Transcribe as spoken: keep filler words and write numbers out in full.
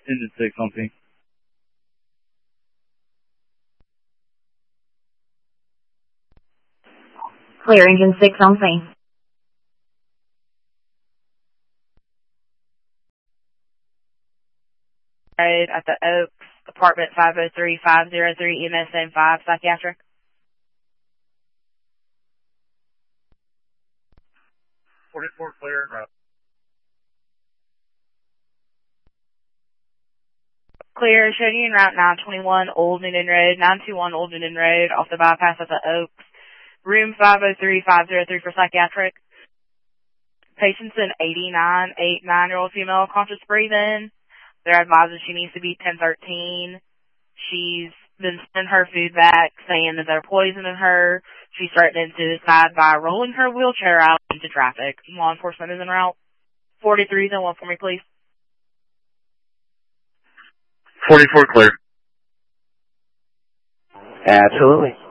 Engine six on scene. Clear, engine six on scene. Road at the Oaks, apartment five oh three five oh three, M S N five, psychiatric. forty-four clear. Right. Clear, showing you in route nine twenty-one Old Newton Road, nine two one Old Newton Road, off the bypass at the Oaks. Room five oh three five oh three for psychiatric. Patient's an eighty-nine, eighty-nine-year-old female, conscious breathing. They're advising she needs to be ten thirteen. She's been sending her food back, saying that they're poisoning her. She's threatening suicide by rolling her wheelchair out into traffic. Law enforcement is en route. forty-three, then one for me, please. forty-four clear. Absolutely.